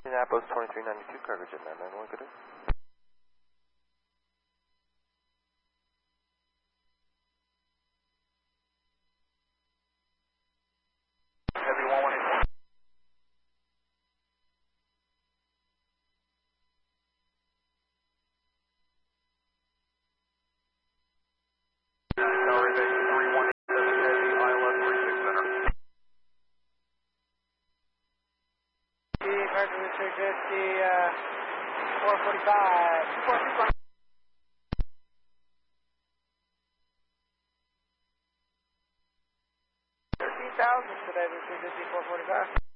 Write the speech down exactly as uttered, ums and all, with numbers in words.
Indianapolis twenty-three ninety-two, cargo jet nine nine one, good day. Heavy one one eight four. Tower Evasion three one eight seven Heavy, I L S three six center. Emergency three fifty, uh, four forty-five. four forty-five. thirteen thousand today, three fifty, four forty-five.